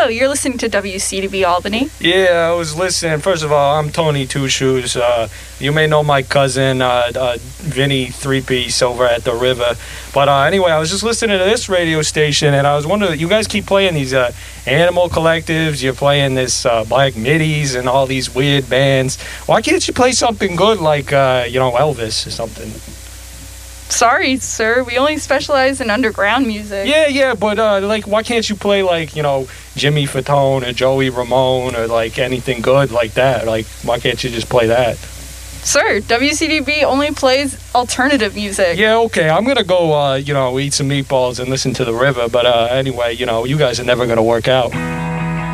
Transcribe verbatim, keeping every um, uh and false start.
you're listening to W C D B Albany. Yeah, I was listening. First of all, I'm Tony Two Shoes. Uh, you may know my cousin, uh, uh, Vinny Three Piece over at the River. But uh, anyway, I was just listening to this radio station, and I was wondering, you guys keep playing these uh, Animal Collectives, you're playing this uh, Black Middies and all these weird bands. Why can't you play something good like, uh, you know, Elvis or something? Sorry, sir. We only specialize in underground music. Yeah, yeah, but, uh, like, why can't you play, like, you know, Jimmy Fatone or Joey Ramone or, like, anything good like that? Like, why can't you just play that? Sir, W C D B only plays alternative music. Yeah, okay, I'm gonna go, uh, you know, eat some meatballs and listen to the River, but, uh, anyway, you know, you guys are never gonna work out.